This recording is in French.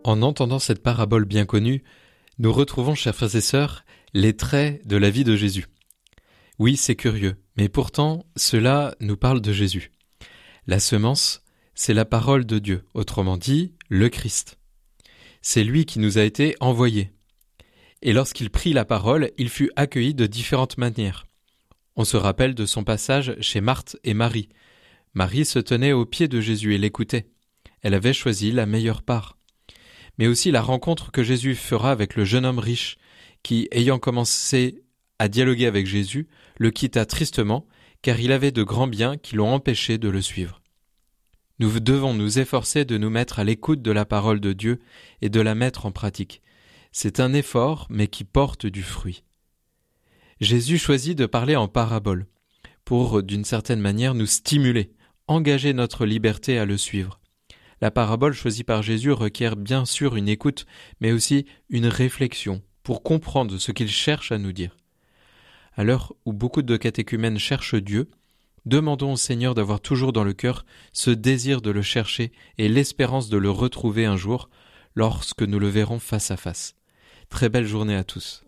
En entendant cette parabole bien connue, nous retrouvons, chers frères et sœurs, les traits de la vie de Jésus. Oui, c'est curieux, mais pourtant, cela nous parle de Jésus. La semence, c'est la parole de Dieu, autrement dit, le Christ. C'est lui qui nous a été envoyé. Et lorsqu'il prit la parole, il fut accueilli de différentes manières. On se rappelle de son passage chez Marthe et Marie. Marie se tenait aux pieds de Jésus et l'écoutait. Elle avait choisi la meilleure part. Mais aussi la rencontre que Jésus fera avec le jeune homme riche, qui, ayant commencé à dialoguer avec Jésus, le quitta tristement, car il avait de grands biens qui l'ont empêché de le suivre. Nous devons nous efforcer de nous mettre à l'écoute de la parole de Dieu et de la mettre en pratique. C'est un effort, mais qui porte du fruit. Jésus choisit de parler en parabole, pour, d'une certaine manière, nous stimuler, engager notre liberté à le suivre. La parabole choisie par Jésus requiert bien sûr une écoute, mais aussi une réflexion pour comprendre ce qu'il cherche à nous dire. À l'heure où beaucoup de catéchumènes cherchent Dieu, demandons au Seigneur d'avoir toujours dans le cœur ce désir de le chercher et l'espérance de le retrouver un jour lorsque nous le verrons face à face. Très belle journée à tous.